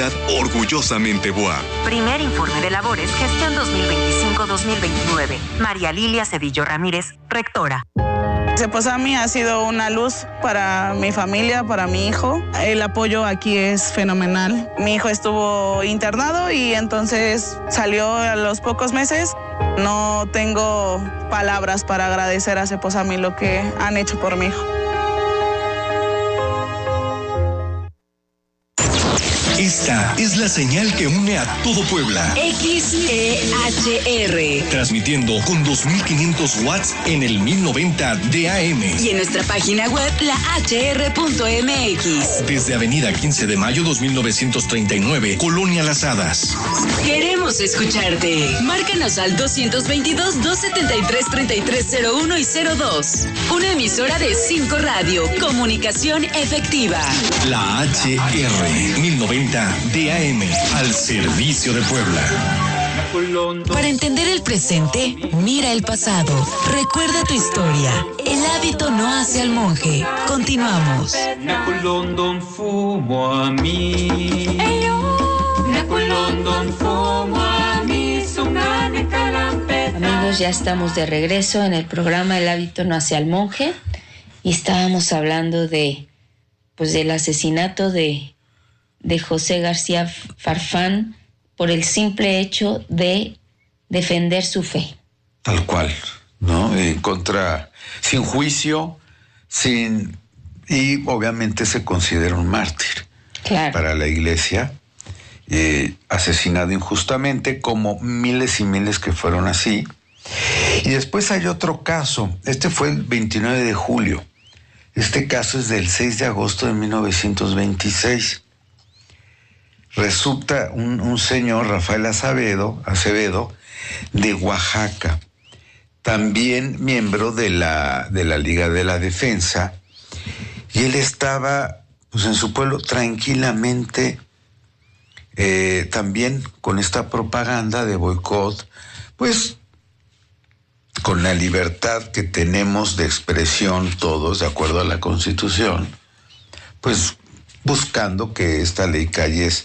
Universidad orgullosamente BUAP. Primer informe de labores, gestión 2025-2029. María Lilia Cedillo Ramírez, rectora. Ceposami ha sido una luz para mi familia, para mi hijo. El apoyo aquí es fenomenal. Mi hijo estuvo internado y entonces salió a los pocos meses. No tengo palabras para agradecer a Ceposami lo que han hecho por mi hijo. Esta es la señal que une a todo Puebla. XEHR. Transmitiendo con 2500 watts en el 1090 de AM. Y en nuestra página web, lahr.mx. Desde Avenida 15 de Mayo 2939, Colonia Las Hadas. Queremos escucharte. Márcanos al 222-273-3301 y 02. Una emisora de 5 Radio. Comunicación efectiva. La HR 1090 DAM, al servicio de Puebla. Para entender el presente, mira el pasado. Recuerda tu historia. El hábito no hace al monje. Continuamos. Amigos, ya estamos de regreso en el programa El hábito no hace al monje y estábamos hablando del asesinato de José García Farfán por el simple hecho de defender su fe. Tal cual, ¿no? En contra, sin juicio, y obviamente se considera un mártir. Claro. Para la iglesia, asesinado injustamente, como miles y miles que fueron así. Y después hay otro caso, este fue el 29 de julio, este caso es del 6 de agosto de 1926. Resulta un señor, Rafael Acevedo, de Oaxaca, también miembro de la Liga de la Defensa, y él estaba en su pueblo tranquilamente, también con esta propaganda de boicot, con la libertad que tenemos de expresión todos, de acuerdo a la Constitución, buscando que esta ley Calles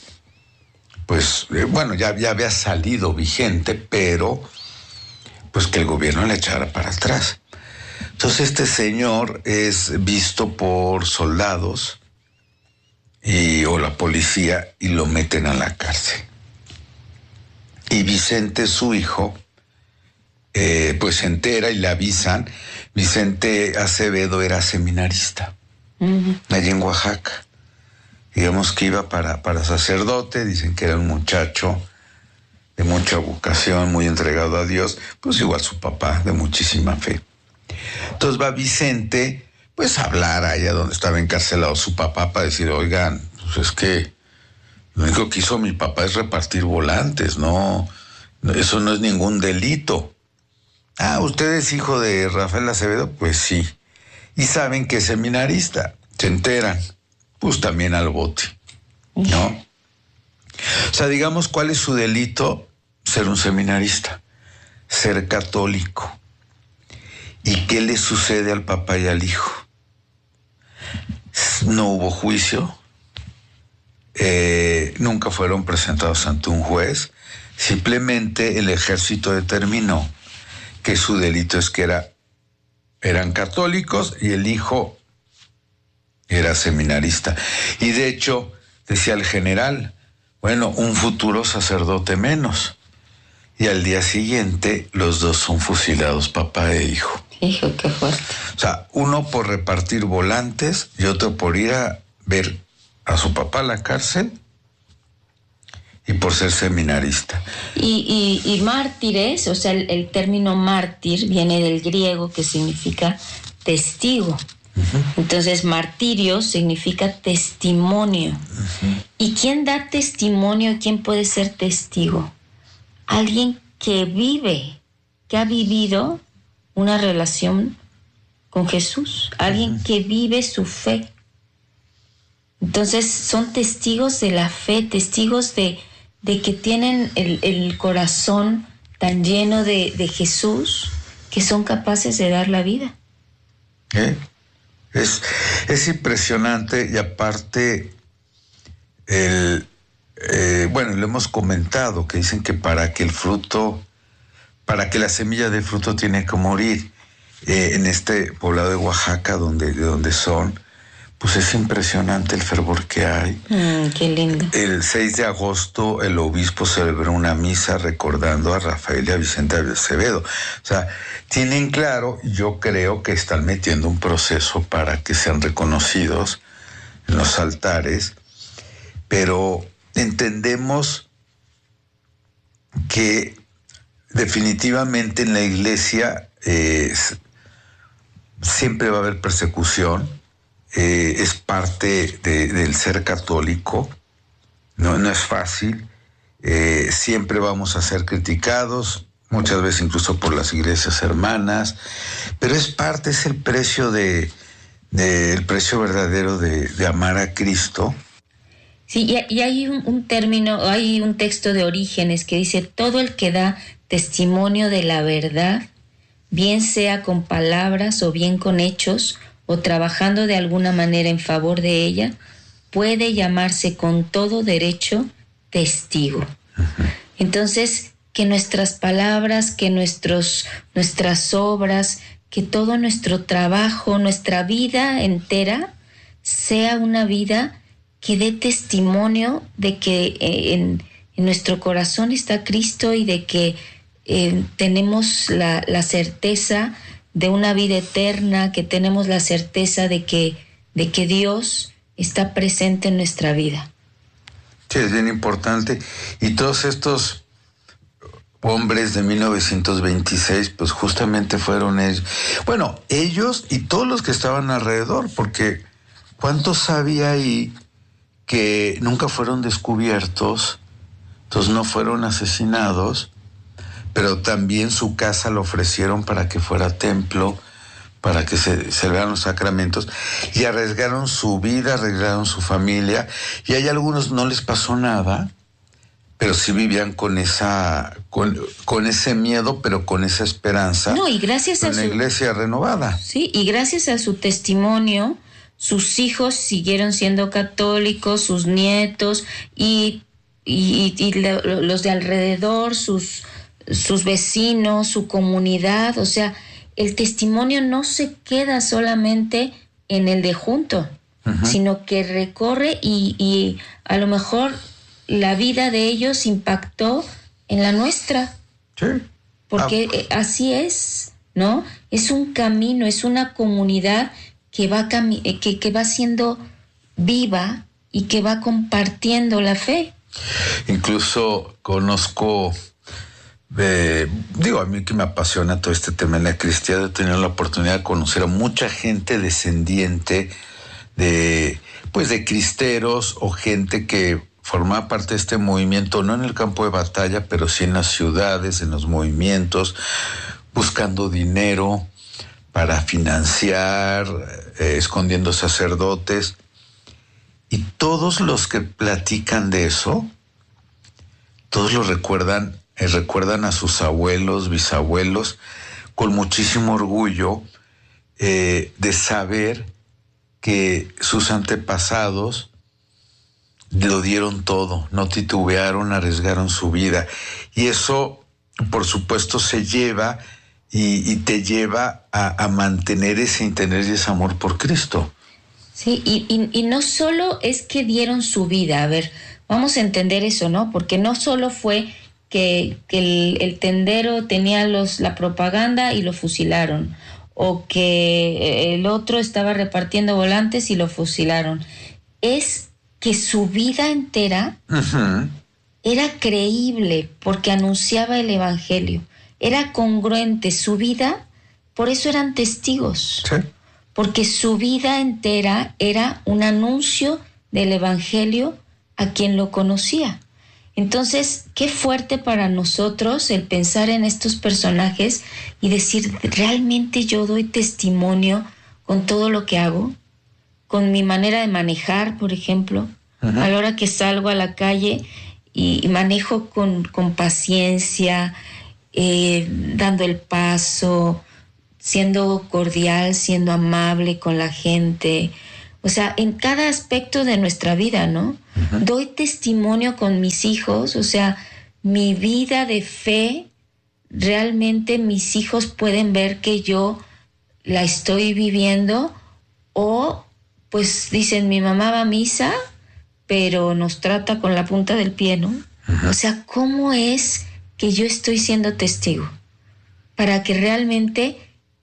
ya había salido vigente, pero que el gobierno le echara para atrás. Entonces este señor es visto por soldados o la policía y lo meten a la cárcel. Y Vicente, su hijo, se entera y le avisan. Vicente Acevedo era seminarista, allí en Oaxaca. Digamos que iba para sacerdote, dicen que era un muchacho de mucha vocación, muy entregado a Dios, igual su papá, de muchísima fe. Entonces va Vicente, a hablar allá donde estaba encarcelado su papá para decir, oigan, es que lo único que hizo mi papá es repartir volantes, no, eso no es ningún delito. Ah, ¿usted es hijo de Rafael Acevedo? Pues sí. Y saben que es seminarista, se enteran. También al bote, ¿no? O sea, digamos, ¿cuál es su delito? Ser un seminarista, ser católico. ¿Y qué le sucede al papá y al hijo? No hubo juicio, nunca fueron presentados ante un juez, simplemente el ejército determinó que su delito es que eran católicos y el hijo era seminarista. Y de hecho, decía el general, un futuro sacerdote menos. Y al día siguiente, los dos son fusilados, papá e hijo. Hijo, qué fuerte. O sea, uno por repartir volantes y otro por ir a ver a su papá a la cárcel y por ser seminarista. Y mártires, o sea, el término mártir viene del griego que significa testigo. Entonces, martirio significa testimonio. ¿Y quién da testimonio? ¿Quién puede ser testigo? Alguien que vive, que ha vivido una relación con Jesús. Alguien que vive su fe. Entonces, son testigos de la fe, testigos de que tienen el corazón tan lleno de Jesús que son capaces de dar la vida. Es impresionante, y aparte bueno, lo hemos comentado, que dicen que para que la semilla del fruto tiene que morir. En este poblado de Oaxaca, de donde son, pues es impresionante el fervor que hay. Qué lindo. El 6 de agosto el obispo celebró una misa recordando a Rafael y a Vicente Acevedo. O sea, tienen claro, yo creo que están metiendo un proceso para que sean reconocidos en los altares, pero entendemos que definitivamente en la iglesia siempre va a haber persecución, es parte del ser católico, no es fácil, siempre vamos a ser criticados, muchas veces incluso por las iglesias hermanas, pero es el precio el precio verdadero de amar a Cristo. Sí, y hay un término, hay un texto de Orígenes que dice: todo el que da testimonio de la verdad, bien sea con palabras o bien con hechos, o trabajando de alguna manera en favor de ella, puede llamarse con todo derecho testigo. Uh-huh. Entonces, que nuestras palabras, que nuestras obras, que todo nuestro trabajo, nuestra vida entera, sea una vida que dé testimonio de que en nuestro corazón está Cristo y de que tenemos la certeza de una vida eterna, que tenemos la certeza de que Dios está presente en nuestra vida. Sí, es bien importante. Y todos estos hombres de 1926, pues justamente fueron ellos. Bueno, ellos y todos los que estaban alrededor, porque ¿cuántos había ahí que nunca fueron descubiertos, entonces no fueron asesinados, pero también su casa lo ofrecieron para que fuera templo, para que se celebraran los sacramentos, y arriesgaron su vida, arriesgaron su familia, y hay algunos no les pasó nada, pero sí vivían con ese miedo, pero con esa esperanza. No, y gracias a una iglesia renovada. Sí, y gracias a su testimonio, sus hijos siguieron siendo católicos, sus nietos y los de alrededor, sus vecinos, su comunidad. O sea, el testimonio no se queda solamente en el de junto, uh-huh, sino que recorre y a lo mejor la vida de ellos impactó en la nuestra. Sí. Porque así es, ¿no? Es un camino, es una comunidad que va siendo viva y que va compartiendo la fe. Incluso conozco, a mí que me apasiona todo este tema en la cristiandad, he tenido la oportunidad de conocer a mucha gente descendiente de cristeros o gente que formaba parte de este movimiento, no en el campo de batalla, pero sí en las ciudades, en los movimientos, buscando dinero para financiar, escondiendo sacerdotes. Y todos los que platican de eso, todos lo recuerdan a sus abuelos, bisabuelos, con muchísimo orgullo de saber que sus antepasados lo dieron todo, no titubearon, arriesgaron su vida. Y eso, por supuesto, se lleva y te lleva a mantener ese interés y ese amor por Cristo. Sí, y no solo es que dieron su vida, a ver, vamos a entender eso, ¿no? Porque no solo fue que el tendero tenía la propaganda y lo fusilaron, o que el otro estaba repartiendo volantes y lo fusilaron. Es que su vida entera, uh-huh, era creíble porque anunciaba el evangelio, era congruente su vida, por eso eran testigos. Sí. Porque su vida entera era un anuncio del evangelio a quien lo conocía. Entonces, qué fuerte para nosotros el pensar en estos personajes y decir, ¿realmente yo doy testimonio con todo lo que hago? Con mi manera de manejar, por ejemplo, uh-huh, a la hora que salgo a la calle y manejo con paciencia, dando el paso, siendo cordial, siendo amable con la gente. O sea, en cada aspecto de nuestra vida, ¿no? Doy testimonio con mis hijos, o sea, mi vida de fe, realmente mis hijos pueden ver que yo la estoy viviendo, o pues dicen, mi mamá va a misa, pero nos trata con la punta del pie, ¿no? O sea, ¿cómo es que yo estoy siendo testigo? Para que realmente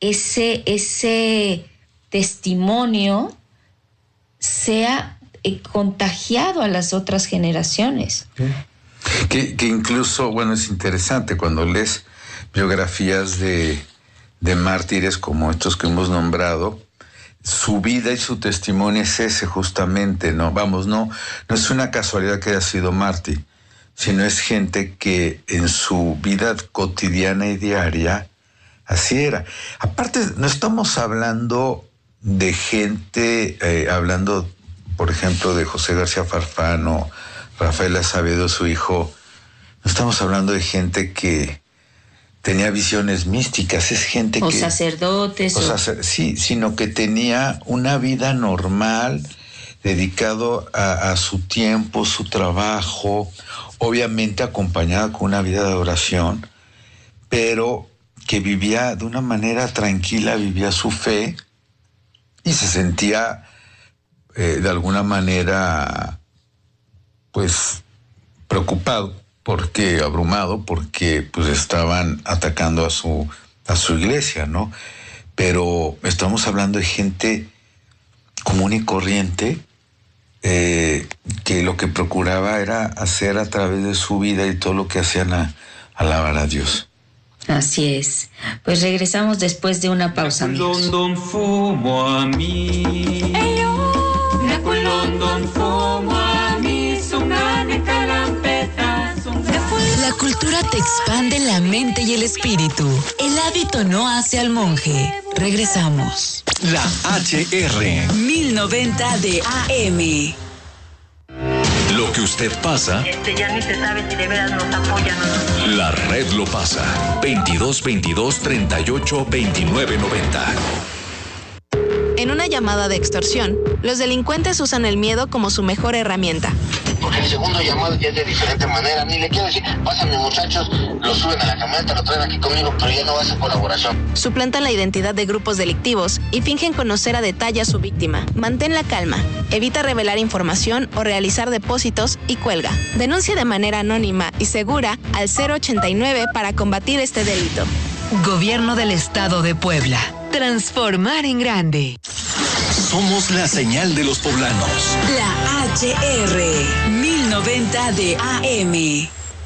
ese testimonio sea contagiado a las otras generaciones. Que incluso, bueno, es interesante cuando lees biografías de mártires como estos que hemos nombrado, su vida y su testimonio es ese justamente, ¿no? Vamos, no es una casualidad que haya sido mártir, sino es gente que en su vida cotidiana y diaria así era. Aparte, no estamos hablando de gente, hablando, por ejemplo, de José García Farfán o Rafael Acevedo, su hijo, no estamos hablando de gente que tenía visiones místicas, es gente o que... sacerdotes. Sí, sino que tenía una vida normal, dedicado a su tiempo, su trabajo, obviamente acompañada con una vida de oración, pero que vivía de una manera tranquila, vivía su fe y se sentía de alguna manera pues preocupado, porque abrumado, porque pues estaban atacando a su iglesia, ¿no? Pero estamos hablando de gente común y corriente, que lo que procuraba era hacer a través de su vida y todo lo que hacían alabar a Dios. Así es. Pues regresamos después de una pausa, amigos. La cultura te expande la mente y el espíritu. El hábito no hace al monje. Regresamos. La HR. 1090 de AM. Lo que usted pasa. Ya ni se sabe si de veras nos apoyan o no. La red lo pasa. 2222-382990. En una llamada de extorsión, los delincuentes usan el miedo como su mejor herramienta. Porque el segundo llamado ya es de diferente manera. Ni le quiero decir, pásame muchachos, lo suben a la camioneta, lo traen aquí conmigo, pero ya no va a ser colaboración. Suplantan la identidad de grupos delictivos y fingen conocer a detalle a su víctima. Mantén la calma, evita revelar información o realizar depósitos y cuelga. Denuncia de manera anónima y segura al 089 para combatir este delito. Gobierno del Estado de Puebla. Transformar en grande. Somos la señal de los poblanos. La HR 1090 de AM.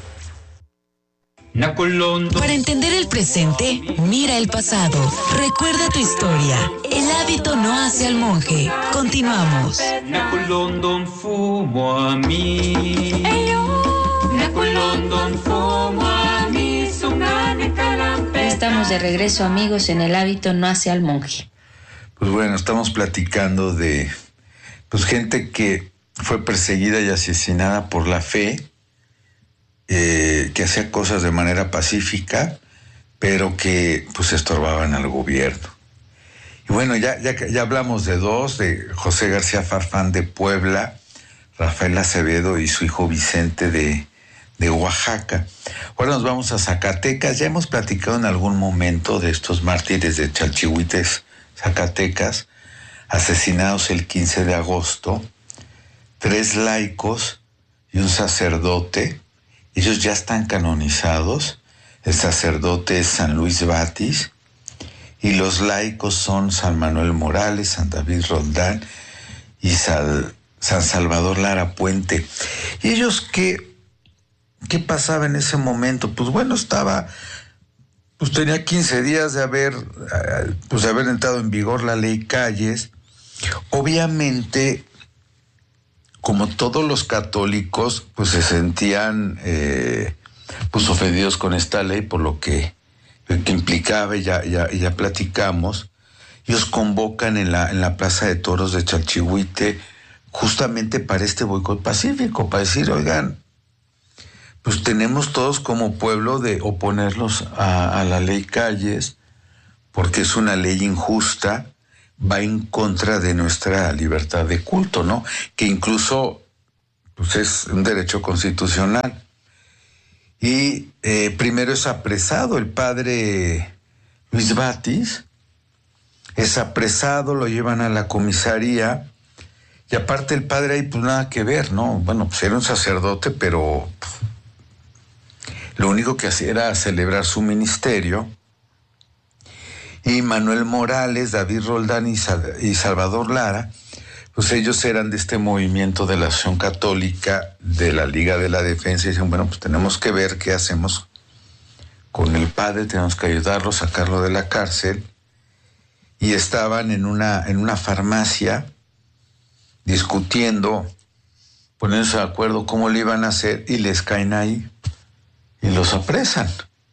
Para entender el presente, mira el pasado. Recuerda tu historia. El hábito no hace al monje. Continuamos. Estamos de regreso, amigos, en El hábito no hace al monje. Pues bueno, estamos platicando de gente que fue perseguida y asesinada por la fe, que hacía cosas de manera pacífica, pero que pues estorbaban al gobierno. Y bueno, ya hablamos de dos, de José García Farfán de Puebla, Rafael Acevedo y su hijo Vicente de Oaxaca. Ahora nos vamos a Zacatecas. Ya hemos platicado en algún momento de estos mártires de Chalchihuites, Zacatecas, asesinados el 15 de agosto, 3 laicos y un sacerdote. Ellos ya están canonizados. El sacerdote es San Luis Batis y los laicos son San Manuel Morales, San David Roldán y San Salvador Lara Puente. ¿Y ellos qué pasaba en ese momento? Pues bueno, tenía 15 días de haber entrado en vigor la ley Calles. Obviamente, como todos los católicos, pues se sentían ofendidos con esta ley por lo que implicaba, y ya platicamos. Ellos convocan en la Plaza de Toros de Chalchihuite justamente para este boicot pacífico, para decir, oigan, pues tenemos todos como pueblo de oponernos a la ley Calles, porque es una ley injusta, va en contra de nuestra libertad de culto, ¿no? Que incluso pues es un derecho constitucional. Y primero es apresado el padre Luis Batis, es apresado, lo llevan a la comisaría, y aparte el padre ahí pues nada que ver, ¿no? Bueno, pues era un sacerdote, pero lo único que hacía era celebrar su ministerio. Y Manuel Morales, David Roldán y Salvador Lara, pues ellos eran de este movimiento de la Acción Católica de la Liga de la Defensa, y dicen, bueno, pues tenemos que ver qué hacemos con el padre, tenemos que ayudarlo, sacarlo de la cárcel. Y estaban en una farmacia discutiendo, poniéndose de acuerdo cómo le iban a hacer, y les caen ahí y los apresan.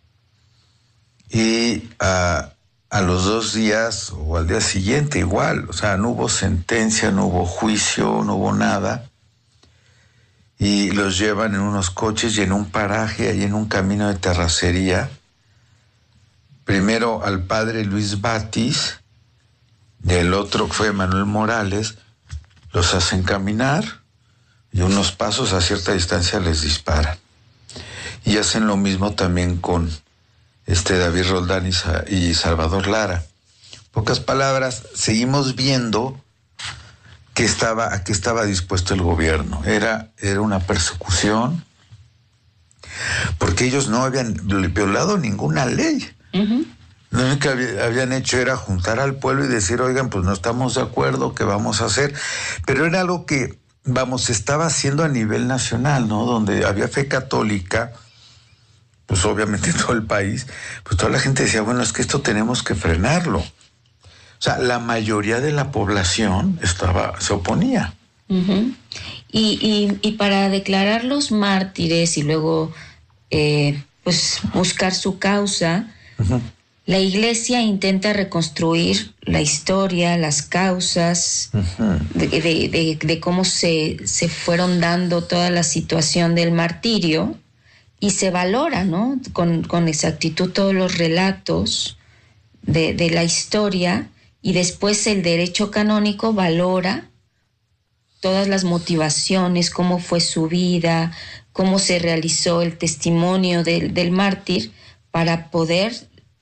Y a los 2 días o al día siguiente igual, o sea, no hubo sentencia, no hubo juicio, no hubo nada, y los llevan en unos coches y en un paraje, ahí en un camino de terracería, primero al padre Luis Batis, y el otro fue Manuel Morales, los hacen caminar, y unos pasos a cierta distancia les disparan. Y hacen lo mismo también con David Roldán y Salvador Lara. Pocas palabras, seguimos viendo a qué estaba dispuesto el gobierno. Era una persecución, porque ellos no habían violado ninguna ley. Uh-huh. Lo único que habían hecho era juntar al pueblo y decir, oigan, pues no estamos de acuerdo, ¿qué vamos a hacer? Pero era algo que, se estaba haciendo a nivel nacional, ¿no? Donde había fe católica, pues obviamente en todo el país, pues toda la gente decía, bueno, es que esto tenemos que frenarlo. O sea, la mayoría de la población se oponía. Uh-huh. Y para declarar los mártires y luego pues buscar su causa, uh-huh, la Iglesia intenta reconstruir la historia, las causas, uh-huh, de cómo se fueron dando toda la situación del martirio, y se valora, ¿no?, con exactitud todos los relatos de la historia, y después el derecho canónico valora todas las motivaciones, cómo fue su vida, cómo se realizó el testimonio del mártir, para poder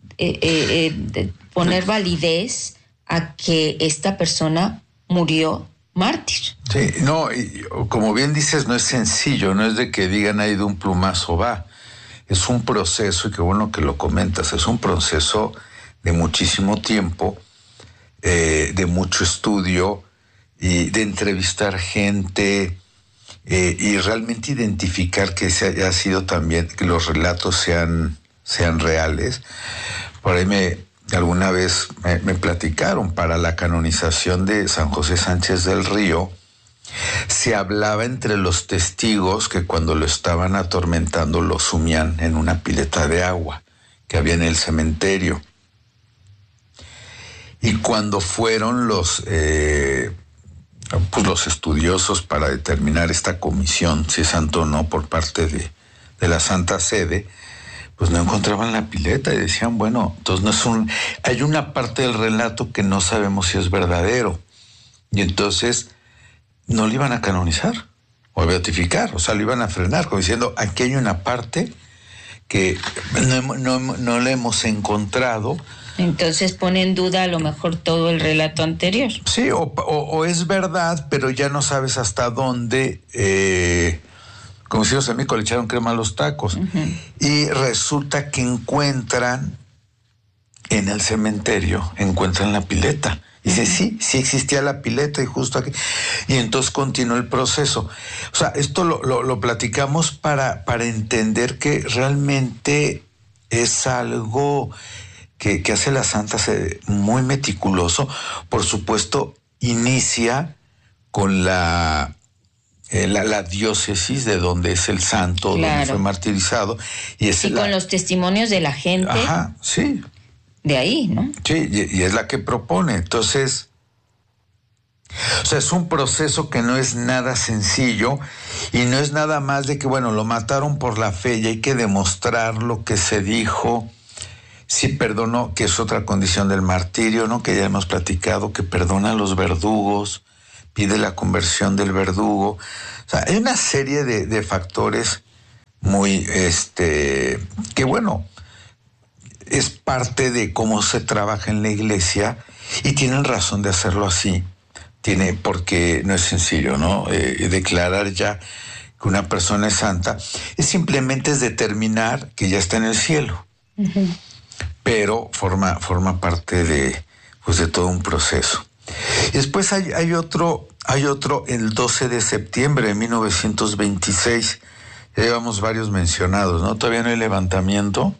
poner validez a que esta persona murió mártir. Sí, no, y como bien dices, no es sencillo, no es de que digan ahí de un plumazo va, es un proceso, y qué bueno que lo comentas, es un proceso de muchísimo tiempo, de mucho estudio, y de entrevistar gente, y realmente identificar que ese haya sido también, que los relatos sean reales. Por ahí alguna vez me platicaron, para la canonización de San José Sánchez del Río, se hablaba entre los testigos que cuando lo estaban atormentando lo sumían en una pileta de agua que había en el cementerio. Y cuando fueron los estudiosos para determinar esta comisión, si es santo o no, por parte de la Santa Sede, pues no encontraban la pileta y decían, bueno, entonces hay una parte del relato que no sabemos si es verdadero, y entonces no lo iban a canonizar o a beatificar, o sea, lo iban a frenar, como diciendo, aquí hay una parte que no la hemos encontrado. Entonces pone en duda a lo mejor todo el relato anterior. Sí, o es verdad, pero ya no sabes hasta dónde, como si a mí le echaron crema a los tacos. Uh-huh. Y resulta que encuentran en el cementerio, encuentran la pileta. Y dice, sí existía la pileta, y justo aquí. Y entonces continuó el proceso. O sea, esto lo platicamos para entender que realmente es algo que hace la Santa Sede muy meticuloso. Por supuesto, inicia con la diócesis de donde es el santo, claro, donde fue martirizado. Y con los testimonios de la gente. Ajá, sí. De ahí, ¿no? Sí, y es la que propone. Entonces, o sea, es un proceso que no es nada sencillo, y no es nada más de que, bueno, lo mataron por la fe y hay que demostrar lo que se dijo. Sí perdonó, que es otra condición del martirio, ¿no?, que ya hemos platicado, que perdona a los verdugos, pide la conversión del verdugo. O sea, hay una serie de factores muy, que bueno, es parte de cómo se trabaja en la iglesia y tienen razón de hacerlo así. Porque no es sencillo, ¿no? Declarar ya que una persona es santa simplemente es determinar que ya está en el cielo. Uh-huh. Pero forma parte de todo un proceso. Y después hay otro el 12 de septiembre de 1926. Ya llevamos varios mencionados, ¿no? Todavía no hay levantamiento.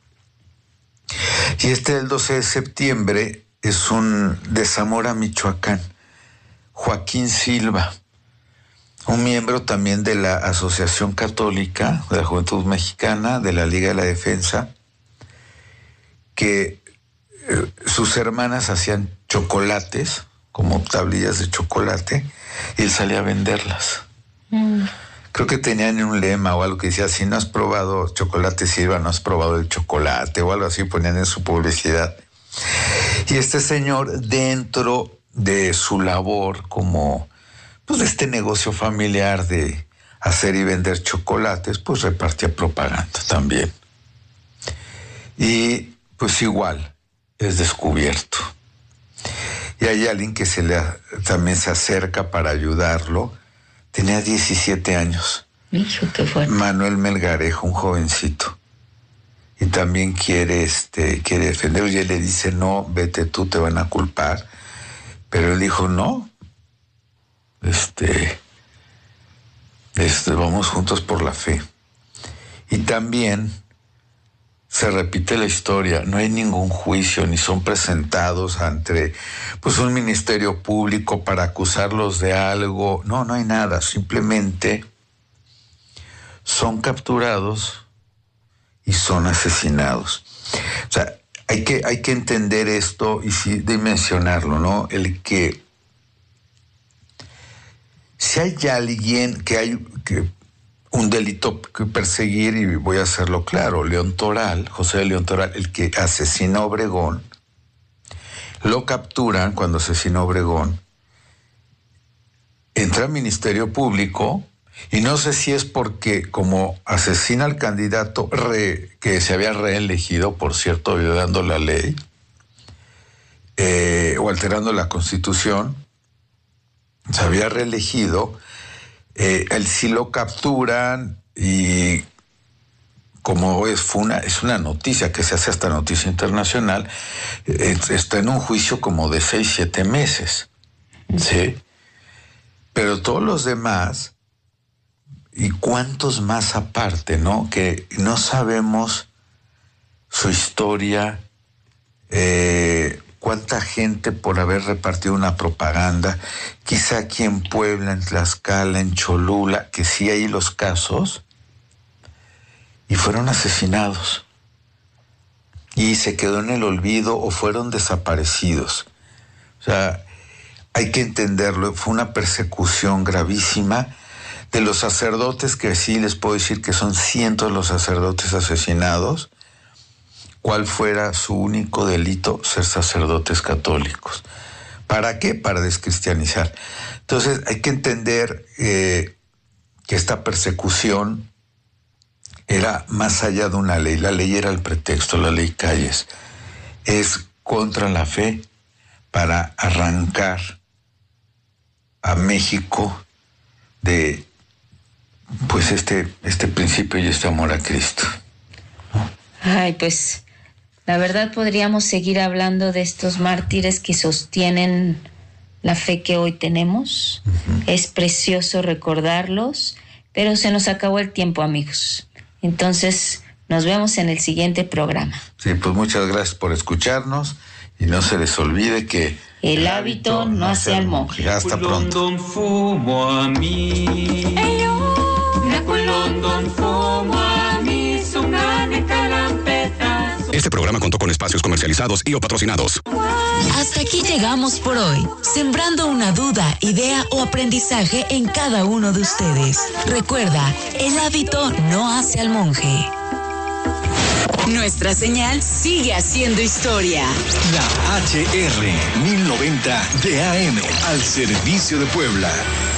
Y el 12 de septiembre es de Zamora, Michoacán. Joaquín Silva, un miembro también de la Asociación Católica de la Juventud Mexicana, de la Liga de la Defensa, que sus hermanas hacían chocolates, como tablillas de chocolate, y él salía a venderlas. Creo que tenían un lema o algo que decía, si no has probado chocolate Silva, no has probado el chocolate, o algo así ponían en su publicidad. Y este señor, dentro de su labor como, de este negocio familiar de hacer y vender chocolates, repartía propaganda también. Y igual es descubierto. Y hay alguien que también se acerca para ayudarlo. Tenía 17 años. Hijo, qué fuerte. Manuel Melgarejo, un jovencito. Y también quiere defenderlo. Y él le dice, no, vete tú, te van a culpar. Pero él dijo, no. Vamos juntos por la fe. Y también se repite la historia, no hay ningún juicio, ni son presentados ante un ministerio público para acusarlos de algo. No hay nada, simplemente son capturados y son asesinados. O sea, hay que entender esto y sí dimensionarlo, ¿no? El que si hay alguien que un delito que perseguir, y voy a hacerlo claro, León Toral, José de León Toral, el que asesinó a Obregón, lo capturan cuando asesinó a Obregón, entra al Ministerio Público, y no sé si es porque como asesina al candidato que se había reelegido, por cierto, violando la ley, o alterando la Constitución, se había reelegido, él sí lo capturan y como es una noticia que se hace hasta noticia internacional, está en un juicio como de 6-7 meses, ¿sí? Pero todos los demás, y cuántos más aparte, ¿no? Que no sabemos su historia, cuánta gente por haber repartido una propaganda, quizá aquí en Puebla, en Tlaxcala, en Cholula, que sí hay los casos, y fueron asesinados. Y se quedó en el olvido o fueron desaparecidos. O sea, hay que entenderlo, fue una persecución gravísima de los sacerdotes, que sí les puedo decir que son cientos los sacerdotes asesinados. ¿Cuál fuera su único delito? Ser sacerdotes católicos. ¿Para qué? Para descristianizar. Entonces hay que entender que esta persecución era más allá de una ley. La ley era el pretexto, la ley Calles. Es contra la fe para arrancar a México de este principio y este amor a Cristo. Ay, pues la verdad podríamos seguir hablando de estos mártires que sostienen la fe que hoy tenemos. Uh-huh. Es precioso recordarlos, pero se nos acabó el tiempo, amigos. Entonces, nos vemos en el siguiente programa. Sí, pues muchas gracias por escucharnos y no se les olvide que el hábito no hace al monje. Hasta pronto. Este programa contó con espacios comercializados y o patrocinados. Hasta aquí llegamos por hoy, sembrando una duda, idea o aprendizaje en cada uno de ustedes. Recuerda, el hábito no hace al monje. Nuestra señal sigue haciendo historia. La HR 1090 de AM al servicio de Puebla.